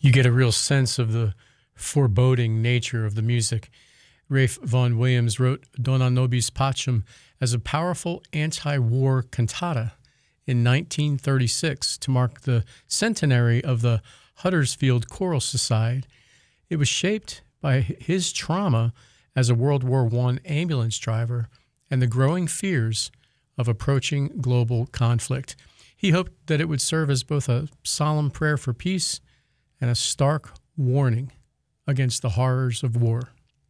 You get a real sense of the foreboding nature of the music. Ralph Vaughan Williams wrote Dona Nobis Pacem as a powerful anti-war cantata in 1936 to mark the centenary of the Huddersfield Choral Society. It was shaped by his trauma as a World War I ambulance driver and the growing fears of approaching global conflict. He hoped that it would serve as both a solemn prayer for peace and a stark warning against the horrors of war.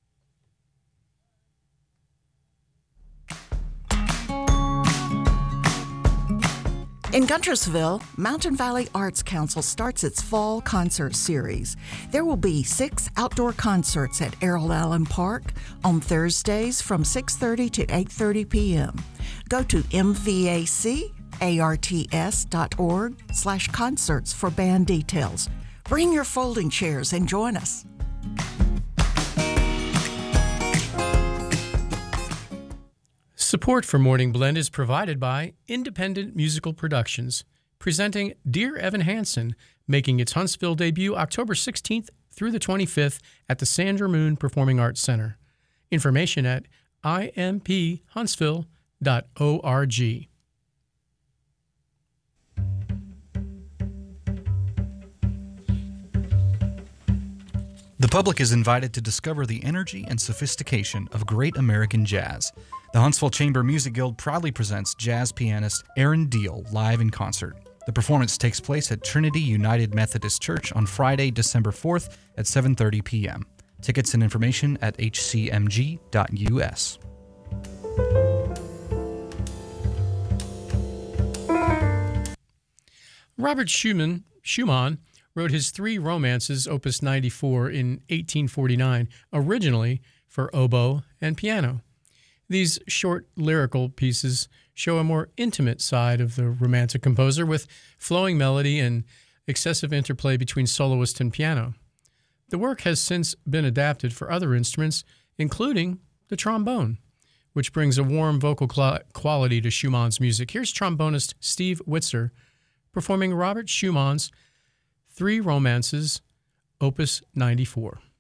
In Guntersville, Mountain Valley Arts Council starts its fall concert series. There will be 6 outdoor concerts at Errol Allen Park on Thursdays from 6:30 to 8:30 p.m. Go to mvacarts.org/concerts for band details. Bring your folding chairs and join us. Support for Morning Blend is provided by Independent Musical Productions, presenting Dear Evan Hansen, making its Huntsville debut October 16th through the 25th at the Sandra Moon Performing Arts Center. Information at imphuntsville.org. The public is invited to discover the energy and sophistication of great American jazz. The Huntsville Chamber Music Guild proudly presents jazz pianist Aaron Deal live in concert. The performance takes place at Trinity United Methodist Church on Friday, December 4th at 7:30 p.m. Tickets and information at hcmg.us. Robert Schumann wrote his 3 romances, Opus 94, in 1849, originally for oboe and piano. These short lyrical pieces show a more intimate side of the Romantic composer with flowing melody and excessive interplay between soloist and piano. The work has since been adapted for other instruments, including the trombone, which brings a warm vocal quality to Schumann's music. Here's trombonist Steve Witzer performing Robert Schumann's 3 romances, Opus 94.